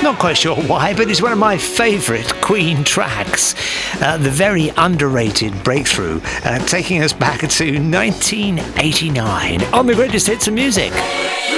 Not quite sure why, but it's one of my favourite Queen tracks. The very underrated Breakthrough, taking us back to 1989 on the greatest hits of music.